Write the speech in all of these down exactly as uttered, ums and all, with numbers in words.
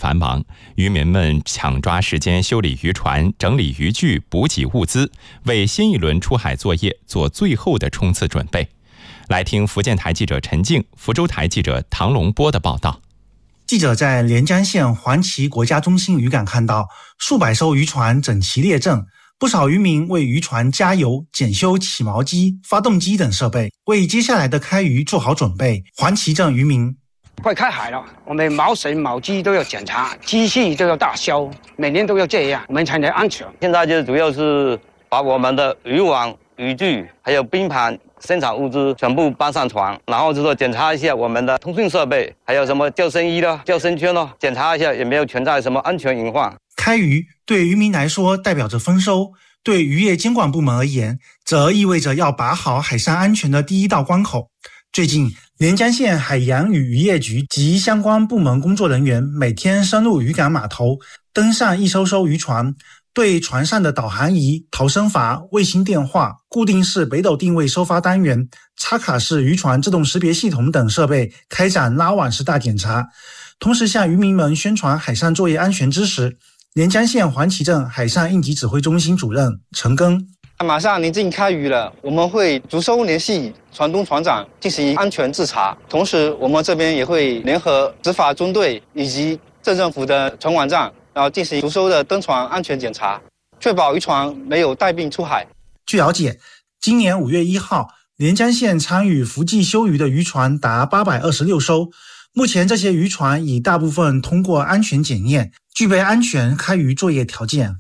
繁忙，渔民们抢抓时间修理渔船、整理渔具、补给物资，为新一轮出海作业做最后的冲刺准备。来听福建台记者陈静、福州台记者唐龙波的报道。 记者在连江县环旗国家中心渔港看到数百艘渔船整齐列阵，不少渔民为渔船加油、检修起锚机、发动机等设备，为接下来的开渔做好准备。环旗镇渔民快开海了，我们锚绳、锚机都要检查，机器都要大修，每年都要这样，我们才能安全。 现在就主要是把我们的渔网、渔具还有冰盘、生产物资全部搬上船，然后就说检查一下我们的通讯设备，还有什么救生衣咯、救生圈咯，检查一下有没有存在什么安全隐患。 开渔对渔民来说代表着丰收，对渔业监管部门而言，则意味着要把好海上安全的第一道关口。最近，连江县海洋与渔业局及相关部门工作人员每天深入渔港码头，登上一艘艘渔船，对船上的导航仪、逃生筏、卫星电话、固定式北斗定位收发单元、插卡式渔船自动识别系统等设备开展拉网式大检查，同时向渔民们宣传海上作业安全知识。连江县环旗镇海上应急指挥中心主任陈庚， 马上临近开渔了，我们会逐艘联系船东船长进行安全自查，同时我们这边也会联合执法中队以及镇政府的船管站，然后进行逐艘的登船安全检查，确保渔船没有带病出海。 据了解，今年五月一号，连江县参与伏季休渔的渔船达八百二十六艘，目前这些渔船已大部分通过安全检验，具备安全开渔作业条件。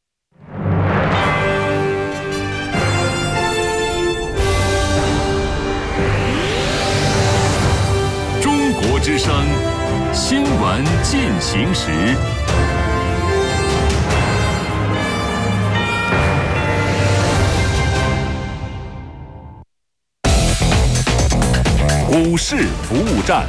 中国之声新闻进行时。股市服务站，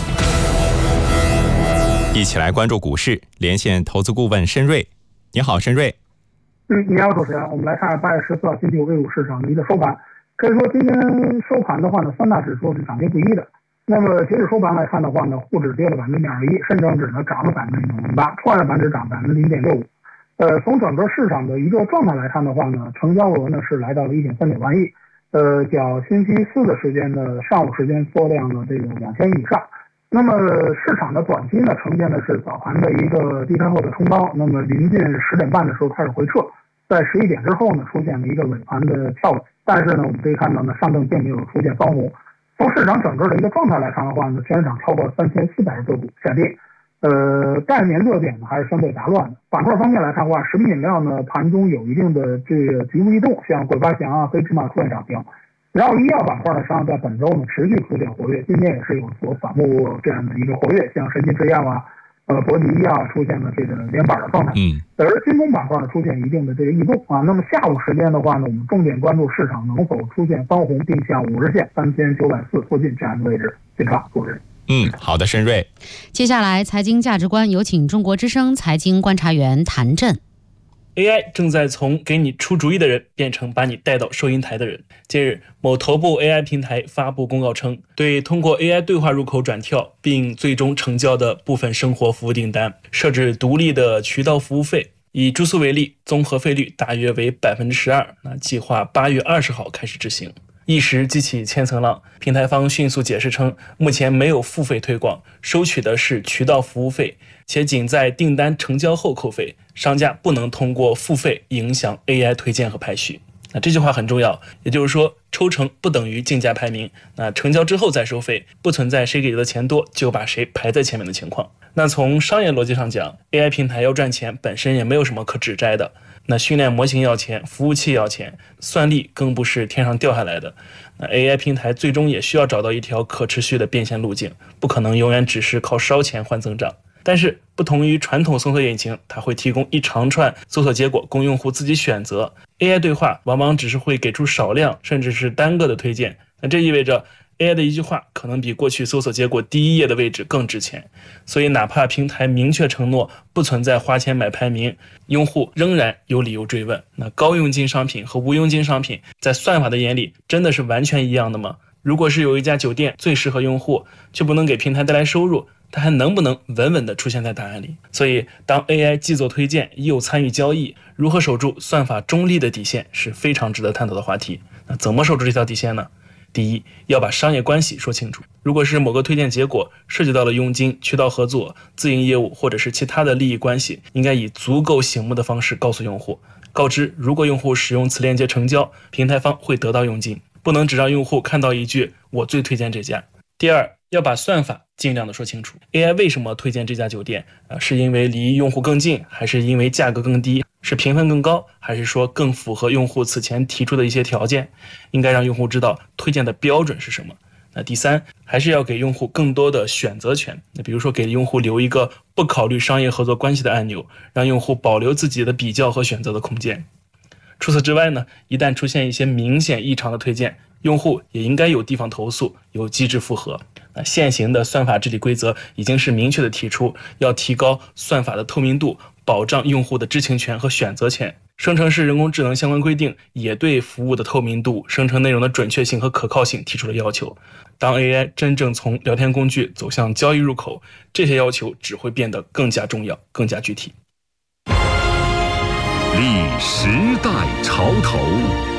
一起来关注股市，连线投资顾问申瑞。你好，申瑞。 嗯，你好，主持人。我们来看八月十四号星期五 A 股市场的一个收盘。可以说今天收盘的话呢，三大指数是涨跌不一的。那么截止收盘来看的话呢，沪指跌了百分之零点二一，深成指呢涨了百分之零点零八，创业板指涨百分之零点六五。呃，从整个市场的一个状态来看的话呢，成交额呢是来到了一点三九万亿。呃，较星期四的时间呢，上午时间缩量了这个两千亿以上。那么市场的短期呢，呈现的是早盘的一个低开后的冲高，那么临近十点半的时候开始回撤，在十一点之后呢，出现了一个尾盘的跳尾，但是呢，我们可以看到呢，上证并没有出现翻红。从市场整个的一个状态来看的话呢，全市场超过三千四百个个股下跌。呃，概念热点呢还是相对杂乱的。板块方面来看的话，食品饮料呢盘中有一定的这个局部异动，像鬼八祥啊、黑芝麻出现涨停。然后医药板块呢，实际上在本周呢持续出现活跃，今天也是有所反复这样的一个活跃，像神奇制药啊、呃博吉医药出现了这个连板的状态。 嗯， 而军工板块呢出现一定的这个异动啊。那么下午时间的话呢，我们重点关注市场能否出现翻红，并向五日线三千九百四附近这样一个位置进场入市。 嗯，好的，申瑞。 接下来财经价值观有请中国之声财经观察员谭震。 A I 正在从给你出主意的人变成把你带到收银台的人。近日，某头部 A I 平台发布公告称，对通过 A I 对话入口转跳并最终成交的部分生活服务订单，设置独立的渠道服务费。以住宿为例，综合费率大约为 百分之十二， 那计划八月二十号开始执行。一时激起千层浪，平台方迅速解释称，目前没有付费推广，收取的是渠道服务费，且仅在订单成交后扣费，商家不能通过付费影响 A I 推荐和排序。那这句话很重要，也就是说，抽成不等于竞价排名，那成交之后再收费，不存在谁给的钱多就把谁排在前面的情况。那从商业逻辑上讲， A I 平台要赚钱本身也没有什么可指摘的。那训练模型要钱，服务器要钱，算力更不是天上掉下来的。那 A I 平台最终也需要找到一条可持续的变现路径，不可能永远只是靠烧钱换增长。但是不同于传统搜索引擎，它会提供一长串搜索结果供用户自己选择， A I 对话往往只是会给出少量甚至是单个的推荐。那这意味着A I 的一句话可能比过去搜索结果第一页的位置更值钱，所以哪怕平台明确承诺不存在花钱买排名，用户仍然有理由追问。那高佣金商品和无佣金商品在算法的眼里真的是完全一样的吗？如果是有一家酒店最适合用户，却不能给平台带来收入， 它还能不能稳稳地出现在答案里？所以当 A I 既做推荐又参与交易，如何守住算法中立的底线是非常值得探讨的话题。那怎么守住这条底线呢？第一，要把商业关系说清楚。如果是某个推荐结果涉及到了佣金、渠道合作、自营业务或者是其他的利益关系，应该以足够醒目的方式告诉用户，告知如果用户使用此链接成交，平台方会得到佣金，不能只让用户看到一句我最推荐这家。第二，要把算法尽量的说清楚。 A I 为什么推荐这家酒店？呃，是因为离用户更近，还是因为价格更低，是评分更高，还是说更符合用户此前提出的一些条件？应该让用户知道推荐的标准是什么。那第三，还是要给用户更多的选择权。那比如说给用户留一个不考虑商业合作关系的按钮，让用户保留自己的比较和选择的空间。除此之外呢，一旦出现一些明显异常的推荐，用户也应该有地方投诉，有机制复核。那现行的算法治理规则已经是明确的提出，要提高算法的透明度，保障用户的知情权和选择权。生成式人工智能相关规定也对服务的透明度、生成内容的准确性和可靠性提出了要求。当 A I 真正从聊天工具走向交易入口，这些要求只会变得更加重要、更加具体。 历时代潮头。